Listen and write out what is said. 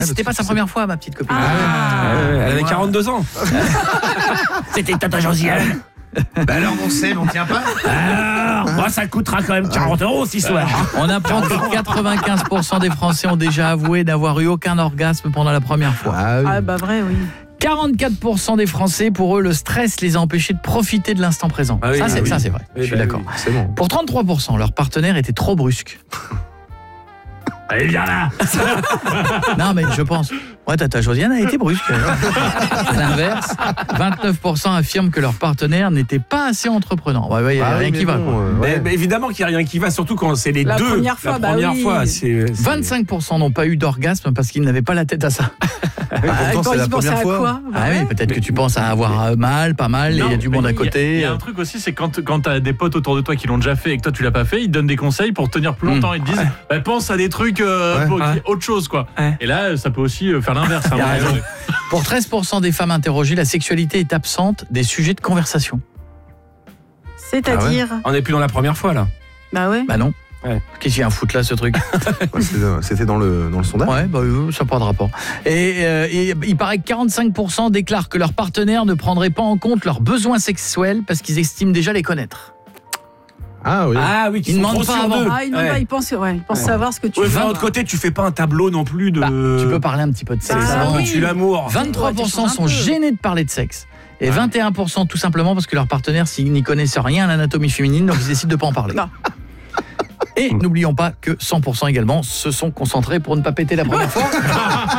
C'était pas sa première fois, ma petite copine. Elle avait 42 ans. C'était Tata Josiane. Bah alors mon sel, on tient pas. Alors, moi, ça coûtera quand même 40 € ce soir. On apprend que 95% des Français ont déjà avoué n'avoir eu aucun orgasme pendant la première fois. Ah bah vrai, oui. 44% des Français, pour eux, le stress les a empêchés de profiter de l'instant présent. Ah oui, ça, c'est oui. vrai. Je suis bah d'accord. oui, c'est bon. Pour 33%, leur partenaire était trop brusque. Allez, viens là. Non, mais je pense. Ouais, Tata Josiane a été brusque. À l'inverse, 29% affirment que leur partenaire n'était pas assez entreprenant. Il n'y a rien qui va. Mais évidemment qu'il n'y a rien qui va, surtout quand c'est les La deux. première fois, la première oui. fois, 25% n'ont pas eu d'orgasme parce qu'ils n'avaient pas la tête à ça. Pourtant, c'est la première fois. Quoi Ah oui, peut-être que tu penses à avoir mal, pas mal, et il y a du monde à côté. Il y a un truc aussi, c'est quand tu as des potes autour de toi qui l'ont déjà fait et que toi tu l'as pas fait, ils te donnent des conseils pour tenir plus longtemps. Ils te disent pense à des trucs autre chose quoi. Et là ça peut aussi faire l'inverse. Il a raison. Pour 13% des femmes interrogées, la sexualité est absente des sujets de conversation. C'est-à-dire On n'est plus dans la première fois là. Bah ouais. Bah non. Ouais. Qu'est-ce qu'il y a un foot là, ce truc? C'était dans le sondage. Ouais, bah ça n'a pas de rapport. Et il paraît que 45% déclarent que leur partenaire ne prendrait pas en compte leurs besoins sexuels parce qu'ils estiment déjà les connaître. Ah oui. Ah oui, Ils ne demandent pas avant. Ils pensent savoir ce que tu veux. veux. D'un autre côté, tu fais pas un tableau non plus de. Tu peux parler un petit peu de sexe. Ah, Ça oui. tue l'amour. 23% sont gênés de parler de sexe. Et 21% tout simplement parce que leur partenaire, s'ils n'y connaissent rien à l'anatomie féminine, donc ils décident de pas en parler. Non. Et n'oublions pas que 100% également se sont concentrés pour ne pas péter la première fois.